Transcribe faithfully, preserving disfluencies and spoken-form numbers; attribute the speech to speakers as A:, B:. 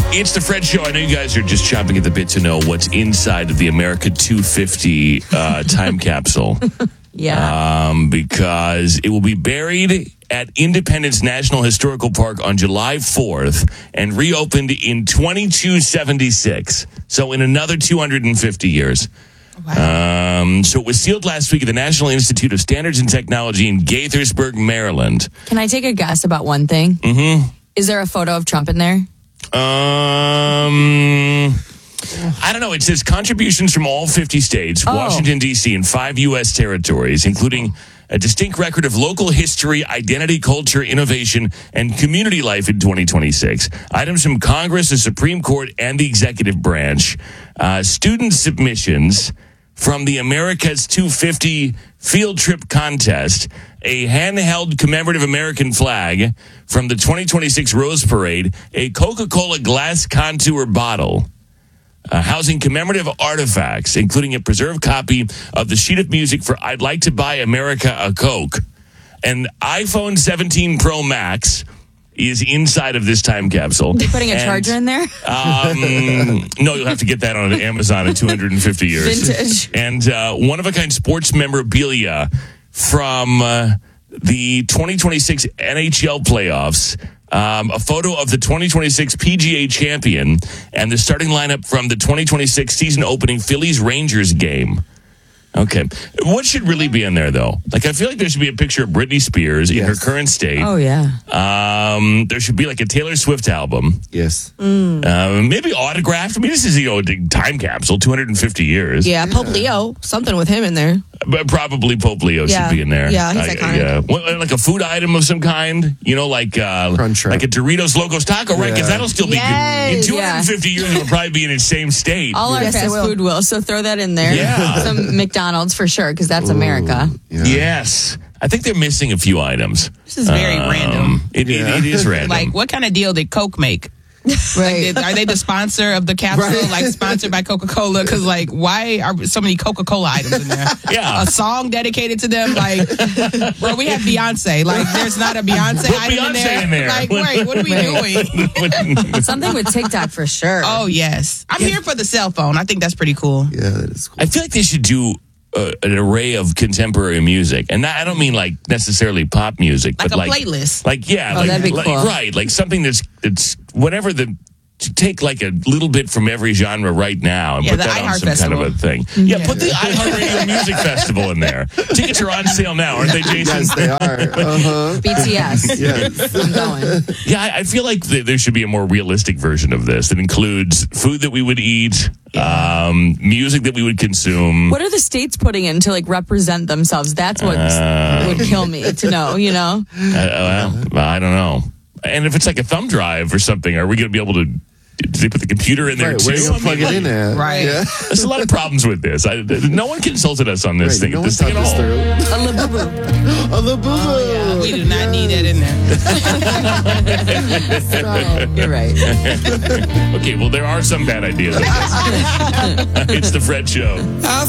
A: It's the Fred Show. I know you guys are just chomping at the bit to know what's inside of the America two fifty uh, time capsule.
B: Yeah.
A: Um, because it will be buried at Independence National Historical Park on July fourth and reopened in twenty-two seventy-six. So in another two hundred fifty years.
C: Wow.
A: Um, so it was sealed last week at the National Institute of Standards and Technology in Gaithersburg, Maryland.
B: Can I take a guess about one thing?
A: Mm-hmm.
B: Is there a photo of Trump in there?
A: Um, I don't know. It says contributions from all fifty states,
B: Oh.
A: Washington, D C, and five U S territories, including a distinct record of local history, identity, culture, innovation, and community life in twenty twenty-six. Items from Congress, the Supreme Court, and the executive branch. Uh, student submissions from the America's two fifty field trip contest, a handheld commemorative American flag from the twenty twenty-six Rose Parade, a Coca-Cola glass contour bottle, uh, housing commemorative artifacts, including a preserved copy of the sheet of music for I'd Like to Buy America a Coke. An iPhone seventeen Pro Max is inside of this time capsule.
B: You're putting a
A: And,
B: charger in there?
A: Um, no, you'll have to get that on Amazon in two hundred fifty years.
B: Vintage.
A: And uh, one-of-a-kind sports memorabilia from uh, the twenty twenty-six N H L playoffs. Um, a photo of the twenty twenty-six P G A champion and the starting lineup from the twenty twenty-six season opening Phillies-Rangers game. Okay. What should really be in there, though? Like, I feel like there should be a picture of Britney Spears in
D: Yes.
A: her current state.
B: Oh, yeah.
A: Um, there should be like a Taylor Swift album.
D: Yes.
A: Uh, maybe autographed. I mean, this is, you know, a time capsule, two hundred fifty years.
C: Yeah, Pope Leo, something with him in there.
A: But probably Pope Leo
C: Yeah.
A: should be in there.
C: Yeah, he's
A: Uh,
C: iconic.
A: yeah. What, like a food item of some kind, you know, like uh,
D: Crunchwrap.
A: like a Doritos Locos Taco, right? Because
D: Yeah.
A: that'll still be
C: Yes,
A: in two hundred fifty years. It'll probably be in its same state.
B: All our
C: Yes, it
B: fast
C: will.
B: food will, so throw that in there.
A: Yeah.
B: Some McDonald's for sure, because that's America.
D: Yeah.
A: Yes, I think they're missing a few items.
E: This is very
A: Um,
E: random.
A: It,
D: Yeah.
A: it, it is random.
E: Like, what kind of deal did Coke make?
B: Right.
E: Did- Are they the sponsor of the capsule?
D: Right.
E: Like, sponsored by Coca-Cola? Because, like, why are so many Coca-Cola items in there?
A: Yeah.
E: A song dedicated to them? Like, bro, we have Beyonce. Like, there's not a Beyonce
A: Put
E: item in
A: Beyonce
E: there.
A: in there.
E: Like, wait, what are we doing?
B: Something with TikTok for sure.
E: Oh, yes. I'm here for the cell phone. I think that's pretty cool.
D: Yeah, that is cool.
A: I feel like they should do uh, an array of contemporary music, and that, I don't mean like necessarily pop music,
E: Like
A: but
E: a
A: like
E: playlist.
A: Like yeah,
B: Oh,
A: like,
B: that'd be
A: like-
B: cool.
A: right, like something that's it's whatever the. To take like a little bit from every genre right now and
E: Yeah,
A: put
E: the
A: that on
E: iHeart
A: some kind of a
E: Festival.
A: thing. Yeah, put the iHeartRadio Music Festival in there. Tickets are on sale now, aren't they, Jason?
D: Yes, they are. Uh-huh.
B: B T S.
D: Yes.
B: I'm going.
A: Yeah, I, I feel like th- there should be a more realistic version of this that includes food that we would eat, um, music that we would consume.
B: What are the states putting in to like represent themselves? That's what
A: Uh,
B: would kill me to know, you know?
A: Uh, well, I don't know. And if it's like a thumb drive or something, are we going to be able to? Do they put the computer in there
D: Right,
A: too?
D: where you
A: I
D: gonna
A: mean,
D: plug it
A: like,
D: in at?
E: Right.
D: Yeah.
A: There's a lot of problems with this. I, no one consulted us on this
D: Right,
A: thing.
D: no
A: this
D: one
A: thing at
D: thought
A: all.
D: this through.
B: A labubu.
D: Oh, the boo-boo.
E: We do not need that in there.
B: You're right.
A: Okay, well, there are some bad ideas. I guess. It's the Fred Show.
F: I